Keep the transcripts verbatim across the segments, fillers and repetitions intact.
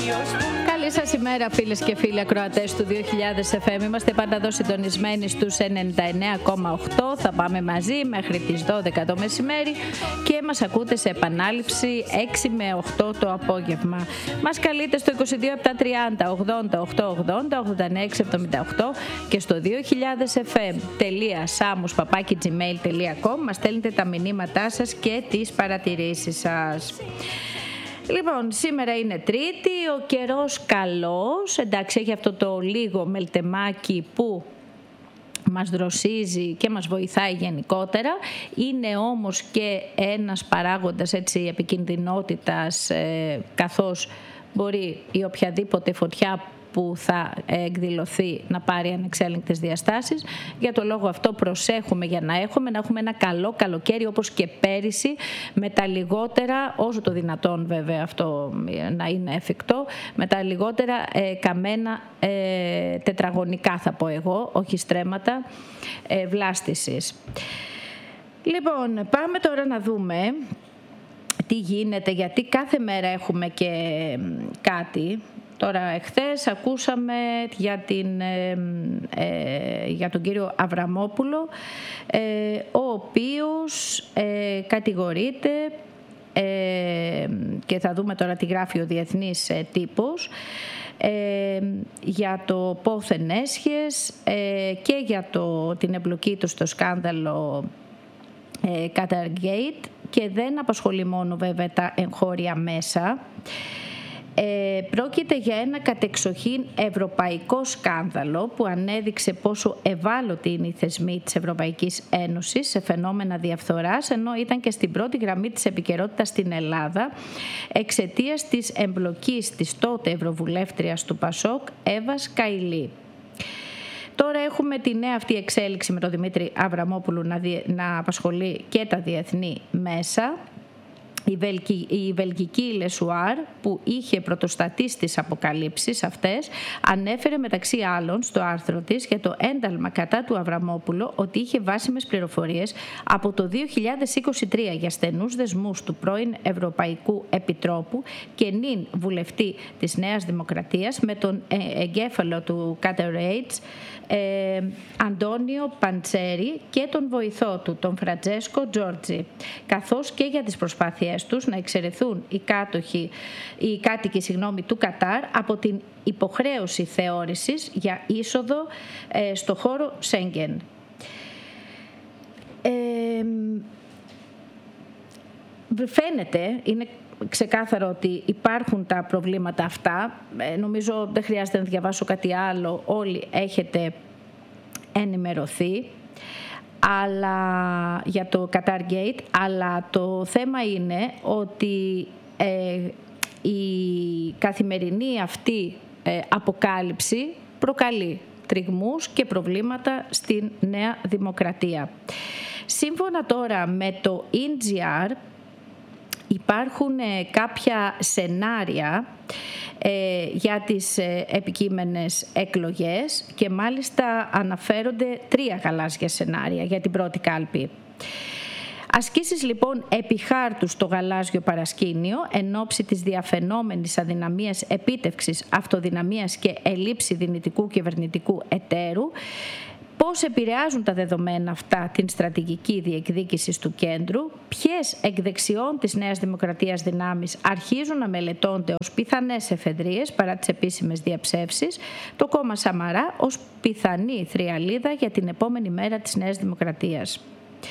Καλή σας ημέρα, φίλες και φίλοι ακροατές του δύο χιλιάδες εφ εμ. Είμαστε πάντα εδώ συντονισμένοι στους ενενήντα εννέα κόμμα οκτώ. Θα πάμε μαζί μέχρι τις δώδεκα το μεσημέρι και μας ακούτε σε επανάληψη έξι με οκτώ το απόγευμα. Μας καλείτε στο είκοσι δύο επτακόσια τριάντα ογδόντα οκτακόσια ογδόντα ογδόντα εννέα εξακόσια εβδομήντα οκτώ και στο δύο χιλιάδες εφ εμ τελεία σάμους παπάκι τζι μέιλ τελεία κομ μας στέλνετε τα μηνύματά σας και τις παρατηρήσεις σας. Λοιπόν, σήμερα είναι Τρίτη, ο καιρός καλός, εντάξει, έχει αυτό το λίγο μελτεμάκι που μας δροσίζει και μας βοηθάει γενικότερα. Είναι όμως και ένας παράγοντας έτσι επικινδυνότητας, ε, καθώς μπορεί η οποιαδήποτε φωτιά που θα εκδηλωθεί να πάρει ανεξέλεγκτες διαστάσεις. Για το λόγο αυτό προσέχουμε για να έχουμε, να έχουμε ένα καλό καλοκαίρι όπως και πέρυσι, με τα λιγότερα, όσο το δυνατόν βέβαια αυτό να είναι εφικτό, με τα λιγότερα ε, καμένα ε, τετραγωνικά θα πω εγώ, όχι στρέμματα ε, βλάστησης. Λοιπόν, πάμε τώρα να δούμε τι γίνεται, γιατί κάθε μέρα έχουμε και κάτι. Τώρα εχθές ακούσαμε για, την, ε, ε, για τον κύριο Αβραμόπουλο, ε, ο οποίος ε, κατηγορείται, ε, και θα δούμε τώρα τι γράφει ο διεθνής ε, τύπος, ε, για το πόθεν έσχες ε, και για το, την εμπλοκή του στο σκάνδαλο ε, Qatar Gate, και δεν απασχολεί μόνο βέβαια τα εγχώρια μέσα. Ε, πρόκειται για ένα κατεξοχήν ευρωπαϊκό σκάνδαλο που ανέδειξε πόσο ευάλωτοι είναι οι θεσμοί της Ευρωπαϊκής Ένωσης σε φαινόμενα διαφθοράς, ενώ ήταν και στην πρώτη γραμμή της επικαιρότητας στην Ελλάδα εξαιτίας της εμπλοκής της τότε Ευρωβουλεύτριας του Πασόκ, Εύας Καηλή. Τώρα έχουμε τη νέα αυτή εξέλιξη με τον Δημήτρη Αβραμόπουλο να, δι... να απασχολεί και τα διεθνή μέσα. Η, Βελγική, η βελγική Λεσουάρ, που είχε πρωτοστατεί στις αποκαλύψεις αυτές, ανέφερε μεταξύ άλλων στο άρθρο της για το ένταλμα κατά του Αβραμόπουλο ότι είχε βάσιμες πληροφορίες από το δύο χιλιάδες είκοσι τρία για στενούς δεσμούς του πρώην Ευρωπαϊκού Επιτρόπου και νυν βουλευτή της Νέας Δημοκρατίας με τον εγκέφαλο του Qatar Aid, ε, Αντώνιο Παντσέρη, και τον βοηθό του, τον Φραντζέσκο Τζόρτζι, καθώς και για τις προσπάθειές τους να εξαιρεθούν οι, κάτοχοι, οι κάτοικοι συγγνώμη, του Κατάρ από την υποχρέωση θεώρησης για είσοδο ε, στο χώρο Σέγγεν. Ε, φαίνεται, είναι ξεκάθαρο ότι υπάρχουν τα προβλήματα αυτά. Ε, νομίζω δεν χρειάζεται να διαβάσω κάτι άλλο, όλοι έχετε ενημερωθεί αλλά, για το Qatar Gate, αλλά το θέμα είναι ότι ε, η καθημερινή αυτή ε, αποκάλυψη προκαλεί τριγμούς και προβλήματα στην Νέα Δημοκρατία. Σύμφωνα τώρα με το ι τζι αρ, υπάρχουν ε, κάποια σενάρια ε, για τις ε, επικείμενες εκλογές και μάλιστα αναφέρονται τρία γαλάζια σενάρια για την πρώτη κάλπη. Ασκήσεις λοιπόν επί χάρτου στο γαλάζιο παρασκήνιο εν ώψη της διαφαινόμενης αδυναμίας επίτευξης αυτοδυναμίας και ελλείψη δυνητικού κυβερνητικού εταίρου. Πώς επηρεάζουν τα δεδομένα αυτά την στρατηγική διεκδίκηση του κέντρου, ποιες εκ δεξιών της Νέας Δημοκρατίας δυνάμεις αρχίζουν να μελετώνται ως πιθανές εφεδρείες παρά τις επίσημες διαψεύσεις, το κόμμα Σαμαρά ως πιθανή θριαλίδα για την επόμενη μέρα της Νέας Δημοκρατίας.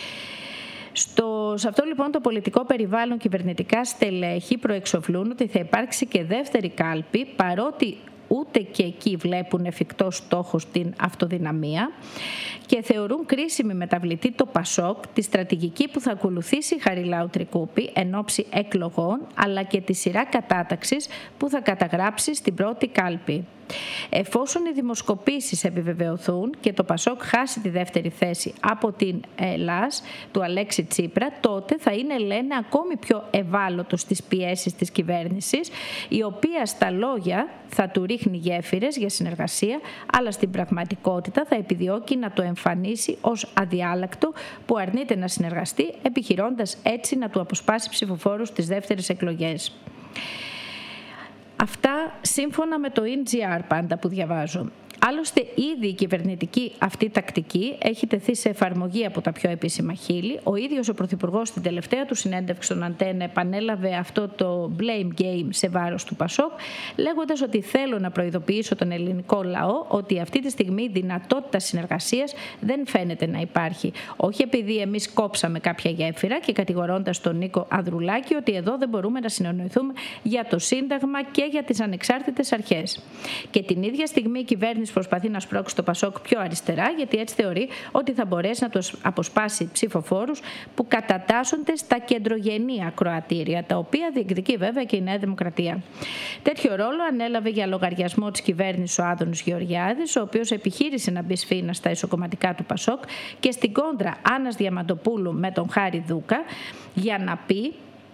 Στο, σε αυτό λοιπόν το πολιτικό περιβάλλον, κυβερνητικά στελέχη προεξοφλούν ότι θα υπάρξει και δεύτερη κάλπη, παρότι ούτε και εκεί βλέπουν εφικτό στόχο την αυτοδυναμία, και θεωρούν κρίσιμη μεταβλητή το Πασόκ, τη στρατηγική που θα ακολουθήσει η Χαριλάου Τρικούπη εν ώψη εκλογών, αλλά και τη σειρά κατάταξης που θα καταγράψει στην πρώτη κάλπη. Εφόσον οι δημοσκοπήσεις επιβεβαιωθούν και το Πασόκ χάσει τη δεύτερη θέση από την ΕΛΑΣ του Αλέξη Τσίπρα, τότε θα είναι, λένε, ακόμη πιο ευάλωτο στις πιέσεις της κυβέρνησης, η οποία στα λόγια θα του ρίχνει γέφυρες για συνεργασία, αλλά στην πραγματικότητα θα επιδιώκει να το εμφανίσει ως αδιάλακτο που αρνείται να συνεργαστεί, επιχειρώντας έτσι να του αποσπάσει ψηφοφόρους στις δεύτερες εκλογές. Αυτά σύμφωνα με το ι τζι αρ πάντα που διαβάζω. Άλλωστε, ήδη η κυβερνητική αυτή τακτική έχει τεθεί σε εφαρμογή από τα πιο επίσημα χείλη. Ο ίδιος ο Πρωθυπουργός στην τελευταία του συνέντευξη στον Αντένα επανέλαβε αυτό το blame game σε βάρος του Πασόκ, λέγοντας ότι θέλω να προειδοποιήσω τον ελληνικό λαό ότι αυτή τη στιγμή η δυνατότητα συνεργασίας δεν φαίνεται να υπάρχει. Όχι επειδή εμείς κόψαμε κάποια γέφυρα και κατηγορώντας τον Νίκο Ανδρουλάκη ότι εδώ δεν μπορούμε να συνεννοηθούμε για το Σύνταγμα και για τις ανεξάρτητες αρχές. Και την ίδια στιγμή η κυβέρνηση προσπαθεί να σπρώξει το Πασόκ πιο αριστερά, γιατί έτσι θεωρεί ότι θα μπορέσει να το αποσπάσει ψηφοφόρους που κατατάσσονται στα κεντρογενή ακροατήρια, τα οποία διεκδικεί βέβαια και η Νέα Δημοκρατία. Τέτοιο ρόλο ανέλαβε για λογαριασμό της κυβέρνησης ο Άδωνης Γεωργιάδης, ο οποίος επιχείρησε να μπει σφήνα στα ισοκομματικά του Πασόκ και στην κόντρα Άννας Διαμαντοπούλου με τον Χάρη Δούκα, για να πει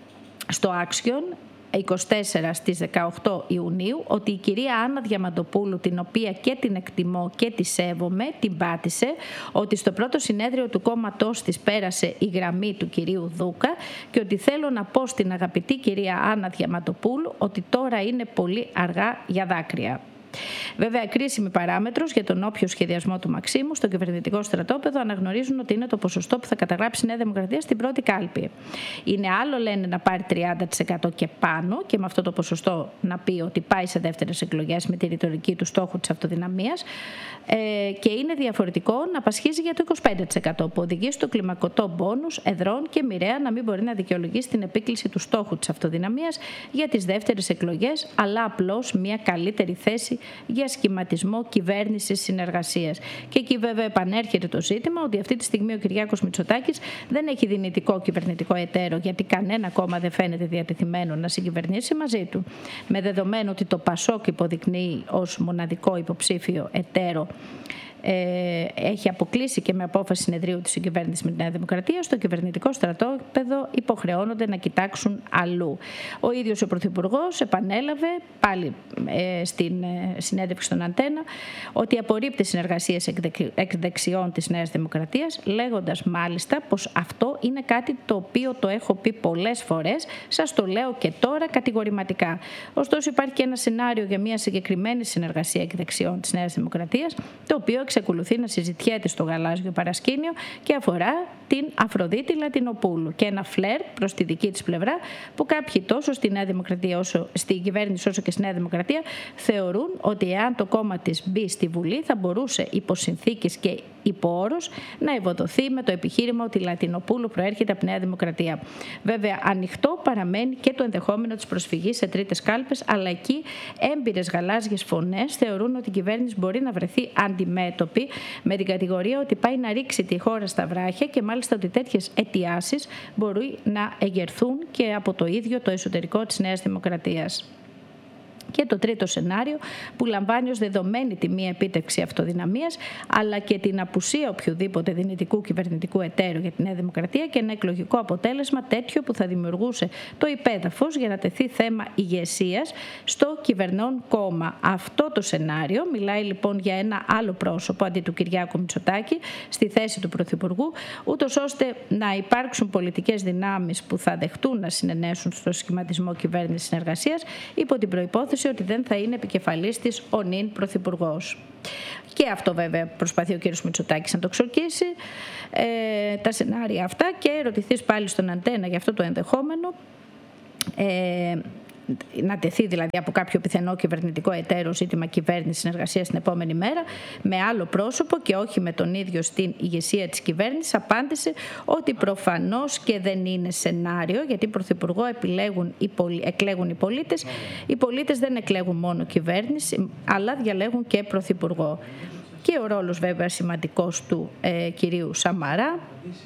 στο Άξιον είκοσι τέσσερα στις δεκαοκτώ Ιουνίου ότι η κυρία Άννα Διαμαντοπούλου, την οποία και την εκτιμώ και τη σέβομαι, την πάτησε, ότι στο πρώτο συνέδριο του κόμματός της πέρασε η γραμμή του κυρίου Δούκα και ότι θέλω να πω στην αγαπητή κυρία Άννα Διαμαντοπούλου ότι τώρα είναι πολύ αργά για δάκρυα. Βέβαια, κρίσιμη παράμετρος για τον όποιο σχεδιασμό του Μαξίμου στο κυβερνητικό στρατόπεδο αναγνωρίζουν ότι είναι το ποσοστό που θα καταγράψει η Νέα Δημοκρατία στην πρώτη κάλπη. Είναι άλλο, λένε, να πάρει τριάντα τοις εκατό και πάνω και με αυτό το ποσοστό να πει ότι πάει σε δεύτερες εκλογές με τη ρητορική του στόχου της αυτοδυναμίας. Ε, και είναι διαφορετικό να πασχίζει για το είκοσι πέντε τοις εκατό που οδηγεί στο κλιμακωτό μπόνους εδρών και μοιραία να μην μπορεί να δικαιολογήσει την επίκληση του στόχου της αυτοδυναμίας για τις δεύτερες εκλογές, αλλά απλώς μια καλύτερη θέση για σχηματισμό κυβέρνησης συνεργασίας. Και εκεί βέβαια επανέρχεται το ζήτημα ότι αυτή τη στιγμή ο Κυριάκος Μητσοτάκης δεν έχει δυνητικό κυβερνητικό εταίρο, γιατί κανένα κόμμα δεν φαίνεται διατεθειμένο να συγκυβερνήσει μαζί του. Με δεδομένο ότι το Πασόκ υποδεικνύει ως μοναδικό υποψήφιο εταίρο, Ε, έχει αποκλείσει και με απόφαση συνεδρίου της συγκυβέρνησης με τη Νέα Δημοκρατία, στο κυβερνητικό στρατόπεδο υποχρεώνονται να κοιτάξουν αλλού. Ο ίδιος ο Πρωθυπουργός επανέλαβε πάλι ε, στην ε, συνέντευξη στον Αντένα ότι απορρίπτει συνεργασίες εκ δεξιών της Νέας Δημοκρατίας, λέγοντας μάλιστα πως αυτό είναι κάτι το οποίο το έχω πει πολλές φορές, σας το λέω και τώρα κατηγορηματικά. Ωστόσο, υπάρχει και ένα σενάριο για μια συγκεκριμένη συνεργασία εκ δεξιών της Νέας Δημοκρατίας, το οποίο εξακολουθεί να συζητιέται στο γαλάζιο παρασκήνιο και αφορά την Αφροδίτη Λατινοπούλου και ένα φλερ προς τη δική της πλευρά που κάποιοι τόσο στη Νέα Δημοκρατία όσο στην κυβέρνηση όσο και στη Νέα Δημοκρατία θεωρούν ότι εάν το κόμμα της μπει στη Βουλή θα μπορούσε υπό συνθήκες και υπό όρους να ευοδοθεί με το επιχείρημα ότι η Λατινοπούλου προέρχεται από τη Νέα Δημοκρατία. Βέβαια, ανοιχτό παραμένει και το ενδεχόμενο της προσφυγής σε τρίτες κάλπες, αλλά εκεί έμπειρες γαλάζιες φωνές θεωρούν ότι η κυβέρνηση μπορεί να βρεθεί αντιμέτωπη με την κατηγορία ότι πάει να ρίξει τη χώρα στα βράχια και μάλιστα ότι τέτοιες αιτιάσεις μπορεί να εγερθούν και από το ίδιο το εσωτερικό της Νέας Δημοκρατίας. Και το τρίτο σενάριο που λαμβάνει ως δεδομένη τη μία επίτευξη αυτοδυναμίας αλλά και την απουσία οποιοδήποτε δυνητικού κυβερνητικού εταίρου για τη Νέα Δημοκρατία και ένα εκλογικό αποτέλεσμα τέτοιο που θα δημιουργούσε το υπέδαφος για να τεθεί θέμα ηγεσίας στο κυβερνών κόμμα. Αυτό το σενάριο μιλάει λοιπόν για ένα άλλο πρόσωπο αντί του Κυριάκου Μητσοτάκη στη θέση του Πρωθυπουργού, ούτως ώστε να υπάρξουν πολιτικές δυνάμεις που θα δεχτούν να συνενέσουν στο σχηματισμό κυβέρνησης συνεργασίας υπό την προϋπόθεση ότι δεν θα είναι επικεφαλής της ο νυν Πρωθυπουργός. Και αυτό βέβαια προσπαθεί ο κ. Μητσοτάκης να το ξορκίσει, ε, τα σενάρια αυτά, και ερωτηθείς πάλι στον Αντένα για αυτό το ενδεχόμενο, ε, να τεθεί δηλαδή από κάποιο πιθανό κυβερνητικό εταίρο ζήτημα κυβέρνηση συνεργασία την επόμενη μέρα με άλλο πρόσωπο και όχι με τον ίδιο στην ηγεσία της κυβέρνησης, απάντησε ότι προφανώς και δεν είναι σενάριο, γιατί πρωθυπουργό επιλέγουν οι πολι... εκλέγουν οι πολίτες. Οι πολίτες δεν εκλέγουν μόνο κυβέρνηση, αλλά διαλέγουν και πρωθυπουργό. Και ο ρόλος βέβαια σημαντικός του ε, κυρίου Σαμαρά,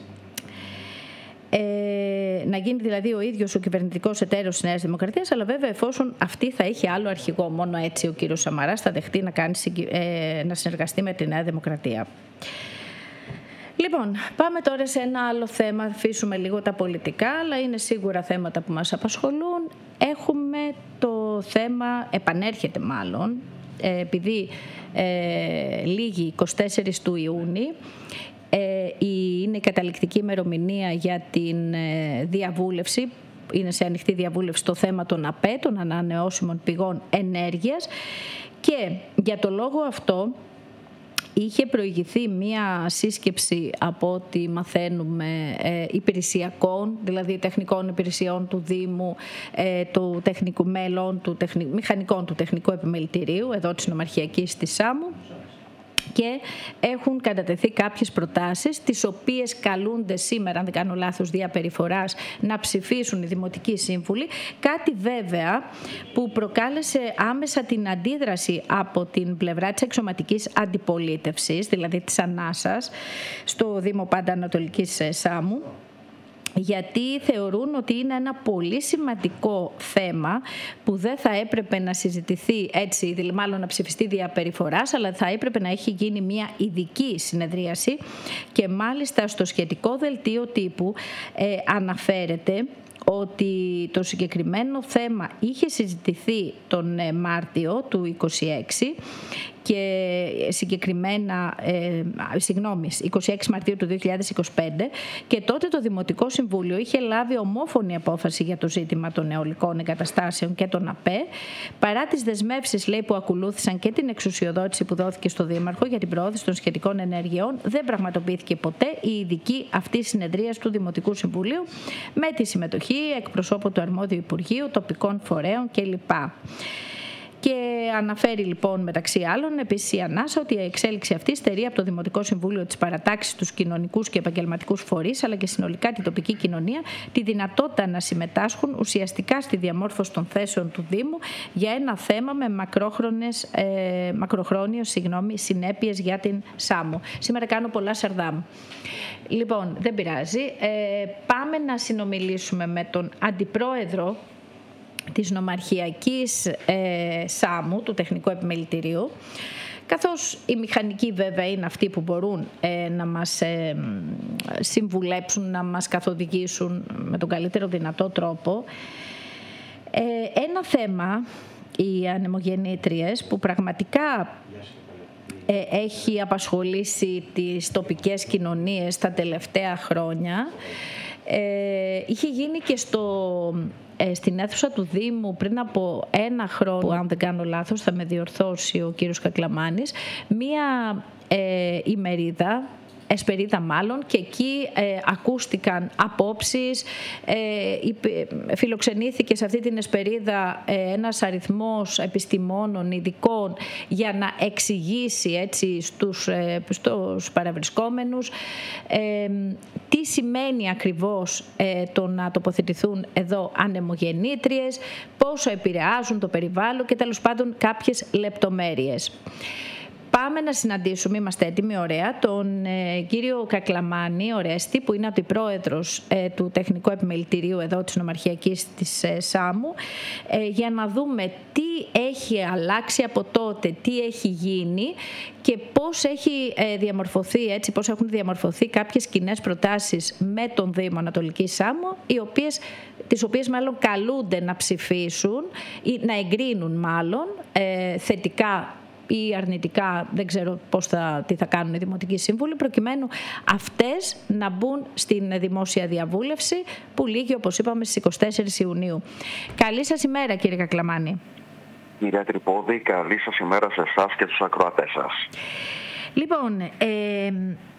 Ε, να γίνει δηλαδή ο ίδιος ο κυβερνητικός εταίρος της Νέας Δημοκρατίας, αλλά βέβαια εφόσον αυτή θα έχει άλλο αρχηγό. Μόνο έτσι ο κύριος Σαμαράς θα δεχτεί να, κάνει, ε, να συνεργαστεί με τη Νέα Δημοκρατία. Λοιπόν, πάμε τώρα σε ένα άλλο θέμα, αφήσουμε λίγο τα πολιτικά, αλλά είναι σίγουρα θέματα που μας απασχολούν. Έχουμε το θέμα, επανέρχεται μάλλον, ε, επειδή ε, λήγει εικοστή τέταρτη του Ιούνιου, είναι η καταληκτική ημερομηνία για την διαβούλευση είναι σε ανοιχτή διαβούλευση το θέμα των ΑΠΕ, των ανανεώσιμων πηγών ενέργειας, και για το λόγο αυτό είχε προηγηθεί μία σύσκεψη, από ό,τι μαθαίνουμε, ε, υπηρεσιακών, δηλαδή τεχνικών υπηρεσιών του Δήμου, ε, του τεχνικού μέλων, του τεχνη, μηχανικών του Τεχνικού Επιμελητηρίου, εδώ της Νομαρχιακής της Σάμου, και έχουν κατατεθεί κάποιες προτάσεις, τις οποίες καλούνται σήμερα, αν δεν κάνω λάθος, διαπεριφοράς, να ψηφίσουν οι Δημοτικοί Σύμβουλοι. Κάτι βέβαια που προκάλεσε άμεσα την αντίδραση από την πλευρά της εξωματικής αντιπολίτευσης, δηλαδή της Ανάσας, στο Δήμο Πάντα Ανατολικής Σάμου, γιατί θεωρούν ότι είναι ένα πολύ σημαντικό θέμα που δεν θα έπρεπε να συζητηθεί έτσι, μάλλον να ψηφιστεί διαπεριφοράς, αλλά θα έπρεπε να έχει γίνει μια ειδική συνεδρίαση, και μάλιστα στο σχετικό δελτίο τύπου ε, αναφέρεται ότι το συγκεκριμένο θέμα είχε συζητηθεί τον Μάρτιο του είκοσι έξι και συγκεκριμένα, ε, συγγνώμη, είκοσι έξι Μαρτίου του δύο χιλιάδες είκοσι πέντε, και τότε το Δημοτικό Συμβούλιο είχε λάβει ομόφωνη απόφαση για το ζήτημα των αιωλικών εγκαταστάσεων και των ΑΠΕ, παρά τις δεσμεύσεις, λέει, που ακολούθησαν και την εξουσιοδότηση που δόθηκε στο Δήμαρχο για την προώθηση των σχετικών ενεργειών. Δεν πραγματοποιήθηκε ποτέ η ειδική αυτή συνεδρίαση του Δημοτικού Συμβουλίου με τη συμμετοχή εκπροσώπου του αρμόδιου Υπουργείου, τοπικών φορέων κλπ. Και αναφέρει λοιπόν μεταξύ άλλων επίσης η Ανάσα ότι η εξέλιξη αυτή στερεί από το Δημοτικό Συμβούλιο της παρατάξης στους κοινωνικούς και επαγγελματικούς φορείς, αλλά και συνολικά την τοπική κοινωνία, τη δυνατότητα να συμμετάσχουν ουσιαστικά στη διαμόρφωση των θέσεων του Δήμου για ένα θέμα με μακρόχρονες, ε, μακροχρόνιες συγγνώμη, συνέπειες για την Σάμο. Σήμερα κάνω πολλά σαρδάμ. Λοιπόν, δεν πειράζει. Ε, πάμε να συνομιλήσουμε με τον Αντιπρόεδρο της Νομαρχιακής ε, Σάμου, του Τεχνικού Επιμελητηρίου, καθώς οι μηχανικοί βέβαια είναι αυτοί που μπορούν ε, να μας ε, συμβουλέψουν, να μας καθοδηγήσουν με τον καλύτερο δυνατό τρόπο. Ε, ένα θέμα, οι ανεμογεννήτριες, που πραγματικά ε, έχει απασχολήσει τις τοπικές κοινωνίες τα τελευταία χρόνια, ε, είχε γίνει και στο... στην αίθουσα του Δήμου πριν από ένα χρόνο, που αν δεν κάνω λάθος θα με διορθώσει ο κύριος Κακλαμάνης, μία ε, ημερίδα, εσπερίδα μάλλον, και εκεί ε, ακούστηκαν απόψεις, ε, φιλοξενήθηκε σε αυτή την εσπερίδα ε, ένας αριθμός επιστημόνων ειδικών για να εξηγήσει έτσι στους, ε, στους παραβρισκόμενους ε, τι σημαίνει ακριβώς ε, το να τοποθετηθούν εδώ ανεμογεννήτριες, πόσο επηρεάζουν το περιβάλλον και τέλος πάντων κάποιες λεπτομέρειες. Πάμε να συναντήσουμε, είμαστε έτοιμοι, ωραία, τον ε, κύριο Κακλαμάνη Ορέστη, που είναι αντιπρόεδρος ε, του Τεχνικού Επιμελητηρίου εδώ της Νομαρχιακής της ε, Σάμου, ε, για να δούμε τι έχει αλλάξει από τότε, τι έχει γίνει και πώς έχει ε, διαμορφωθεί, έτσι, πώς έχουν διαμορφωθεί κάποιες κοινές προτάσεις με τον Δήμο Ανατολικής Σάμου, οι οποίες, τις οποίες μάλλον καλούνται να ψηφίσουν ή να εγκρίνουν μάλλον ε, θετικά ή αρνητικά, δεν ξέρω πώς θα, τι θα κάνουν οι Δημοτικοί Σύμβουλοι, προκειμένου αυτές να μπουν στην δημόσια διαβούλευση που λήγει, όπως είπαμε, στις είκοσι τέσσερις Ιουνίου. Καλή σας ημέρα, κύριε Κακλαμάνη. Κύριε Τρυπόδη, καλή σας ημέρα σε εσάς και τους ακροατές σας. Λοιπόν, ε,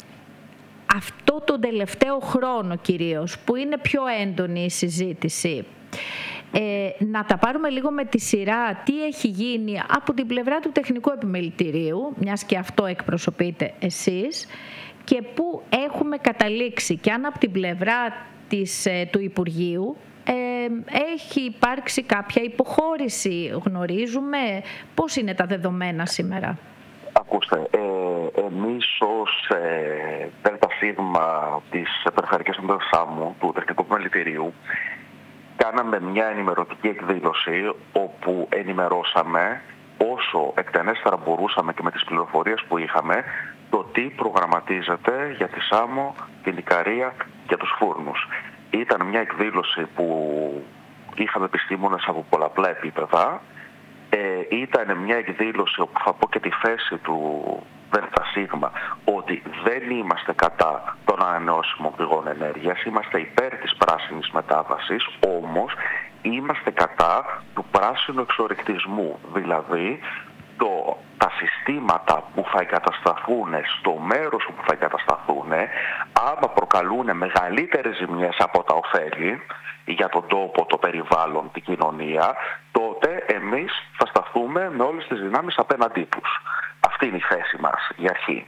αυτό το τελευταίο χρόνο κυρίως, που είναι πιο έντονη η συζήτηση, Ε, να τα πάρουμε λίγο με τη σειρά, τι έχει γίνει από την πλευρά του Τεχνικού Επιμελητηρίου, μιας και αυτό εκπροσωπείτε εσείς, και πού έχουμε καταλήξει, και αν από την πλευρά της, του Υπουργείου ε, έχει υπάρξει κάποια υποχώρηση, γνωρίζουμε πώς είναι τα δεδομένα σήμερα. Ακούστε, ε, εμείς ως ε, ΔΣ της Περιφερειακής Ενότητας Σάμου, του Τεχνικού Επιμελητηρίου, κάναμε μια ενημερωτική εκδήλωση όπου ενημερώσαμε όσο εκτενέστερα μπορούσαμε και με τις πληροφορίες που είχαμε το τι προγραμματίζεται για τη Σάμο, την Ικαρία και τους φούρνους. Ήταν μια εκδήλωση που είχαμε επιστήμονες από πολλαπλά επίπεδα. Ε, ήταν μια εκδήλωση όπου θα πω και τη θέση του ΔΣ ότι δεν είμαστε κατά των ανανεώσιμων πηγών ενέργειας, είμαστε υπέρ της πράσινης μετάβασης, όμως είμαστε κατά του πράσινου εξορυκτισμού, δηλαδή το, τα συστήματα που θα εγκατασταθούν στο μέρος που θα εγκατασταθούν, άμα προκαλούν μεγαλύτερες ζημιές από τα ωφέλη για τον τόπο, το περιβάλλον, την κοινωνία, τότε εμείς θα σταθούμε με όλες τις δυνάμεις απέναντί τους. Αυτή είναι η θέση μας για αρχή.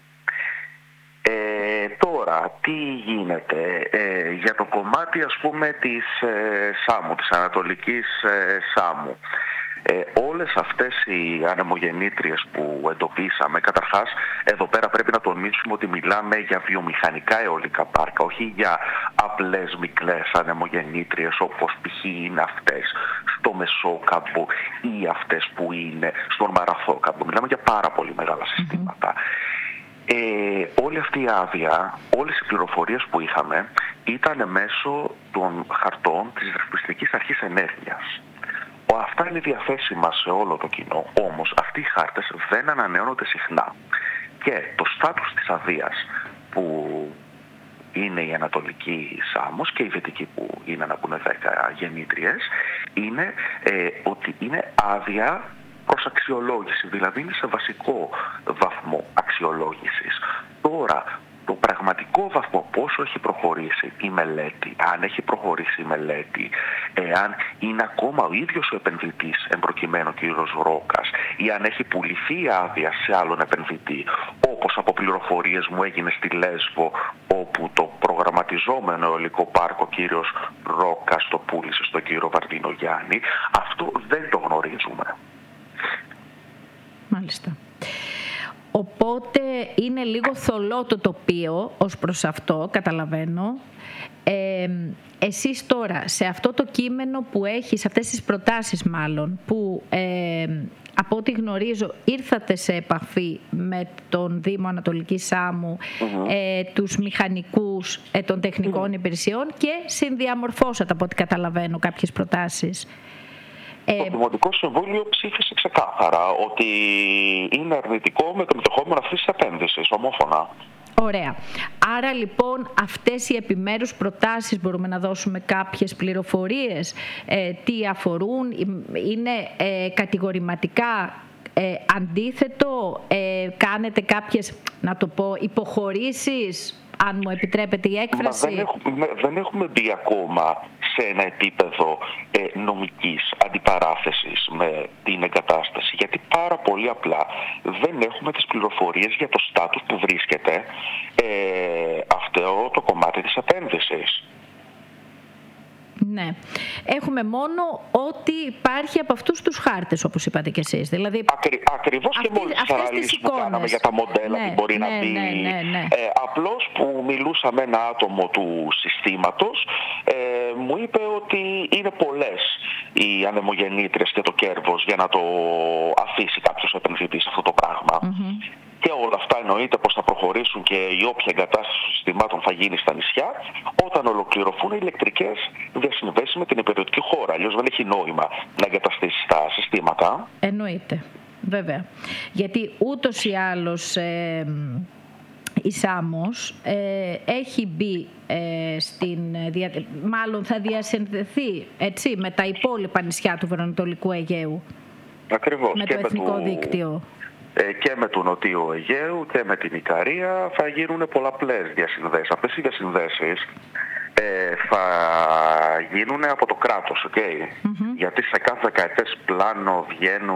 Ε, τώρα, τι γίνεται ε, για το κομμάτι, ας πούμε, της ε, Σάμου, της Ανατολικής ε, Σάμου. Ε, όλες αυτές οι ανεμογεννήτριες που εντοπίσαμε, καταρχάς εδώ πέρα πρέπει να τονίσουμε ότι μιλάμε για βιομηχανικά αιωλικά πάρκα, όχι για απλές μικρές ανεμογεννήτριες όπως π.χ. είναι αυτές στο Μεσόκαμπο ή αυτές που είναι στον Μαραθώκαμπο. Μιλάμε για πάρα πολύ μεγάλα συστήματα. Mm-hmm. Ε, όλη αυτή η άδεια, όλες οι πληροφορίες που είχαμε ήταν μέσω των χαρτών της Ρυθμιστικής Αρχής Ενέργειας. Αυτά είναι διαθέσιμα σε όλο το κοινό, όμως αυτοί οι χάρτες δεν ανανεώνονται συχνά. Και το στάτους της αδείας που είναι η Ανατολική Σάμος και η Δυτική που είναι να πούνε δέκα γεννήτριες, είναι ε, ότι είναι άδεια προς αξιολόγηση, δηλαδή είναι σε βασικό βαθμό αξιολόγησης. Τώρα, το πραγματικό βαθμό, πόσο έχει προχωρήσει η μελέτη, αν έχει προχωρήσει η μελέτη, εάν είναι ακόμα ο ίδιος ο επενδυτής, εμπροκειμένου ο κύριος Ρόκας, ή αν έχει πουληθεί η άδεια σε άλλον επενδυτή, όπως από πληροφορίες μου έγινε στη Λέσβο, όπου το προγραμματιζόμενο αιωλικό πάρκο ο κύριος Ρόκας το πούλησε στον κύριο Βαρδίνο Γιάννη, αυτό δεν το γνωρίζουμε. Μάλιστα. Οπότε είναι λίγο θολό το τοπίο ως προς αυτό, καταλαβαίνω. Ε, εσείς τώρα, σε αυτό το κείμενο που έχει, σε αυτές τις προτάσεις μάλλον, που ε, από ό,τι γνωρίζω ήρθατε σε επαφή με τον Δήμο Ανατολικής Σάμου, mm-hmm. ε, τους μηχανικούς ε, των τεχνικών mm-hmm. υπηρεσιών και συνδιαμορφώσατε, από ό,τι καταλαβαίνω, κάποιες προτάσεις. Το Δημοτικό Συμβούλιο ψήφισε ξεκάθαρα ότι είναι αρνητικό με το ενδεχόμενο αυτής της επένδυσης, ομόφωνα. Ωραία. Άρα λοιπόν αυτές οι επιμέρους προτάσεις μπορούμε να δώσουμε κάποιες πληροφορίες, ε, τι αφορούν, είναι ε, κατηγορηματικά ε, αντίθετο, ε, κάνετε κάποιες, να το πω, υποχωρήσεις, αν μου επιτρέπετε η έκφραση. Μα δεν, έχουμε, δεν έχουμε μπει ακόμα σε ένα επίπεδο ε, νομικής αντιπαράθεσης με την εγκατάσταση, γιατί πάρα πολύ απλά δεν έχουμε τις πληροφορίες για το στάτους που βρίσκεται ε, αυτό το κομμάτι της επένδυσης. Ναι. Έχουμε μόνο ό,τι υπάρχει από αυτούς τους χάρτες, όπως είπατε κι εσείς. Δηλαδή, Ακρι, ακριβώς αυτή, και μόλις τις αναλύσεις που κάναμε για τα μοντέλα, ναι, που μπορεί ναι, να μπει. Ναι, ναι, ναι. Ε, απλώς που μιλούσα με ένα άτομο του συστήματος, ε, μου είπε ότι είναι πολλές οι ανεμογεννήτριες και το κέρβος για να το αφήσει κάποιος επενδυτής αυτό το πράγμα. Mm-hmm. Και όλα αυτά εννοείται πως θα προχωρήσουν και η όποια εγκατάσταση των συστημάτων θα γίνει στα νησιά όταν ολοκληρωθούν οι ηλεκτρικές διασυνδέσεις με την υπηρετική χώρα. Αλλιώς δεν έχει νόημα να εγκαταστήσεις τα συστήματα. Εννοείται, βέβαια. Γιατί ούτως ή άλλως ε, η Σάμος ε, έχει μπει ε, στην... Δια... μάλλον θα διασυνδεθεί, έτσι, με τα υπόλοιπα νησιά του Βορειοανατολικού Αιγαίου. Ακριβώς. Με και το εθνικό με δίκτυο. Και με του Νοτίου Αιγαίου και με την Ικαρία θα γίνουν πολλαπλές διασυνδέσεις. Αυτές οι διασυνδέσεις ε, θα γίνουν από το κράτος, okay? Mm-hmm. Γιατί σε κάθε δεκαετές πλάνο βγαίνουν